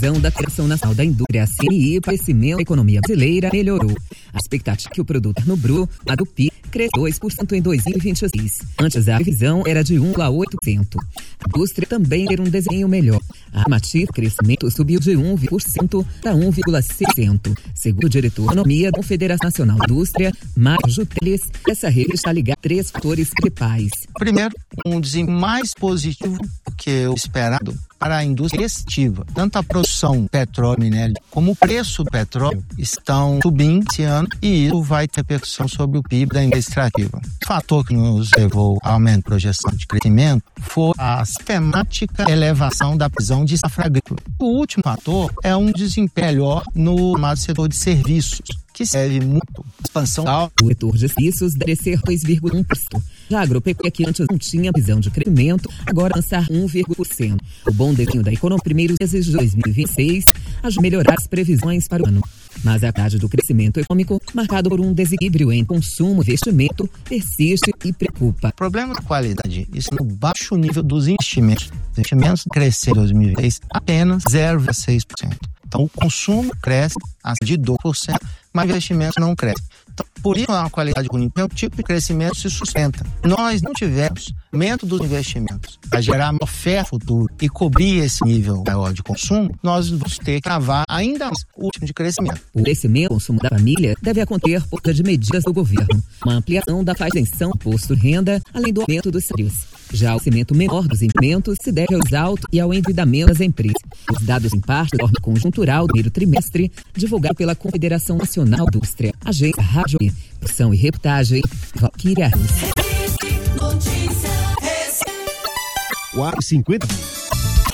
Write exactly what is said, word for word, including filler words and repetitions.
previsão da Federação Nacional da Indústria, C N I, para o crescimento da economia brasileira melhorou. A expectativa é que o produto interno bruto, a do P I B, cresça dois por cento em dois mil e vinte e seis. Antes, a previsão era de um vírgula oito por cento. A indústria também ter um desempenho melhor. A estimativa de crescimento subiu de um por cento para um vírgula seis por cento. Segundo o diretor de Economia da Confederação Nacional da Indústria, Márcio Teles, essa rede está ligada a três fatores principais. Primeiro, um desempenho mais positivo do que o esperado para a indústria extrativa. Tanto a produção de petróleo e minério como o preço do petróleo estão subindo esse ano e isso vai ter repercussão sobre o P I B da indústria extrativa. O fator que nos levou ao aumento de projeção de crescimento foi a sistemática elevação da previsão de safra agrícola. O último fator é um desempenho melhor no chamado setor de serviços, que serve muito à expansão da... O setor de serviços deve ser dois vírgula um por cento. Já a agropecuária, que antes não tinha visão de crescimento, agora lançar um vírgula um por cento. O bom desempenho da economia nos primeiros meses de dois mil e vinte e seis ajuda a melhorar as previsões para o ano. Mas a taxa do crescimento econômico, marcado por um desequilíbrio em consumo e investimento, persiste e preocupa. O problema da qualidade está no baixo nível dos investimentos. Os investimentos cresceram em dois mil e vinte e seis apenas zero vírgula seis por cento. Então, o consumo cresce acima de dois por cento, mas o investimento não cresce. Então, por isso, a qualidade ruim, o tipo de crescimento se sustenta. Nós não tivemos aumento dos investimentos para gerar uma oferta futura e cobrir esse nível maior de consumo, nós vamos ter que travar ainda mais o ritmo de crescimento. O crescimento do consumo da família deve acontecer por conta de medidas do governo, uma ampliação da faixa de isenção do imposto de renda, além do aumento dos salários. Já o crescimento menor dos investimentos se deve aos altos e ao endividamento das empresas. Os dados, em parte, da forma conjuntural do primeiro trimestre, divulgado pela Confederação Nacional da Indústria, agência Rádio e, produção e reportagem, Valquíria Rus. quatro e cinquenta